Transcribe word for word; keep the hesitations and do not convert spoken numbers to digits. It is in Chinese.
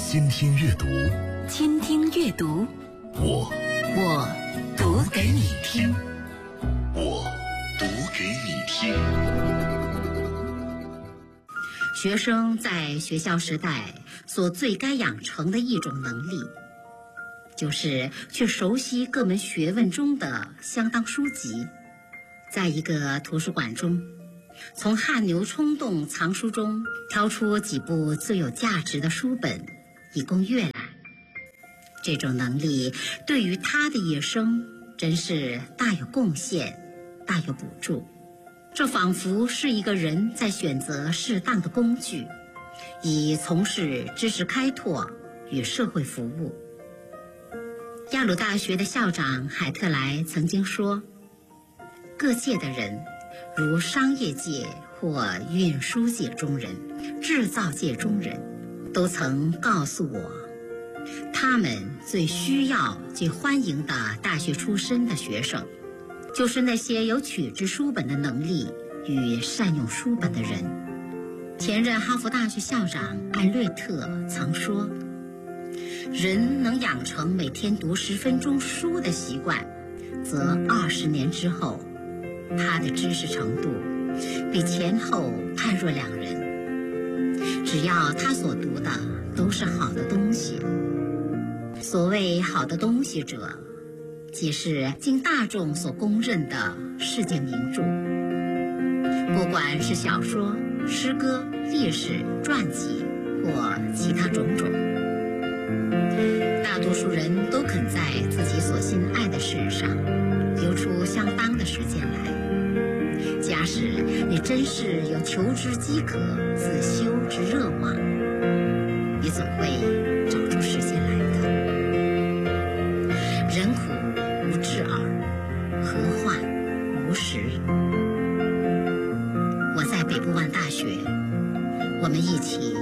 倾听阅读， 倾听阅读， 我我读给你听， 我读给你听。 学生在学校时代所最该养成的一种能力，就是去熟悉各门学问中的相当书籍。在一个图书馆中，从汗牛充栋藏书中挑出几部最有价值的书本，以供阅览。这种能力对于他的一生真是大有贡献，大有补助。这仿佛是一个人在选择适当的工具，以从事知识开拓与社会服务。亚鲁大学的校长海特莱曾经说，各界的人，如商业界或运输界中人、制造界中人，都曾告诉我，他们最需要、最欢迎的大学出身的学生，就是那些有取之书本的能力与善用书本的人。前任哈佛大学校长艾略特曾说，人能养成每天读十分钟书的习惯，则二十年之后，他的知识程度比前后判若两人。只要他所读的都是好的东西，所谓好的东西者，即是经大众所公认的世界名著。不管是小说、诗歌、历史、传记或其他种种，大多数人都肯在自己所心爱的事上留出相当的时间来。假使你真是有求知饥渴、自修之热望，你总会找出时间来的。人苦无智耳，何患无食？我在北部湾大学，我们一起